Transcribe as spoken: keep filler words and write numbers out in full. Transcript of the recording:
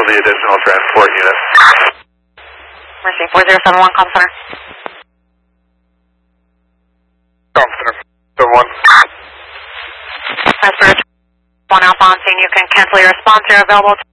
the additional transport unit. Mercy, four zero seven one, com center. Com center, seven one. That's for one Alpha on scene. You can cancel your response. You're available.